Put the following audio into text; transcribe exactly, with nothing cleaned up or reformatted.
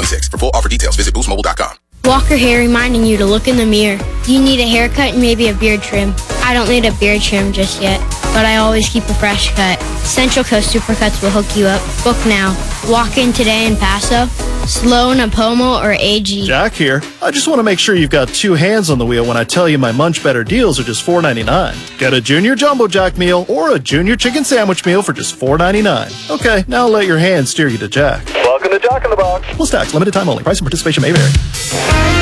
twenty-six. For full offer details, visit boost mobile dot com. Walker Hair reminding you to look in the mirror. Do you need a haircut and maybe a beard trim? I don't need a beard trim just yet, but I always keep a fresh cut. Central Coast Supercuts will hook you up. Book now. Walk in today in Paso, Sloan, Apomo, or A G. Jack here. I just want to make sure you've got two hands on the wheel when I tell you my Munch Better deals are just four ninety-nine. Get a Junior Jumbo Jack meal or a Junior Chicken Sandwich meal for just four ninety-nine. Okay, now let your hands steer you to Jack. Welcome to Jack in the Box. Plus tax, limited time only. Price and participation may vary.